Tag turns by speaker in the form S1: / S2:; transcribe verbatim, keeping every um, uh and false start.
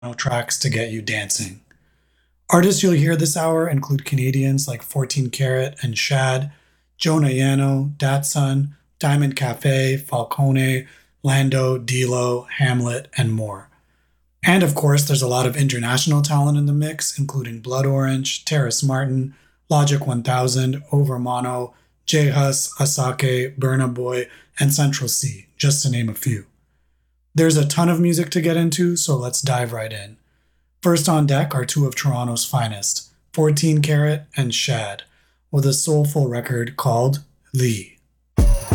S1: tracks to get you dancing. Artists you'll hear this hour include Canadians like fourteen Carat and Shad, Jonah Yano, Datsun, Diamond Cafe, Falcone, Lando, D'Lo, Hamlet, and more. And of course, there's a lot of international talent in the mix, including Blood Orange, Terrace Martin, Logic one thousand, Overmono, J Hus, Asake, Burna Boy, and Central C, just to name a few. There's a ton of music to get into, so let's dive right in. First on deck are two of Toronto's finest, fourteen Carat and Shad, with a soulful record called Lee.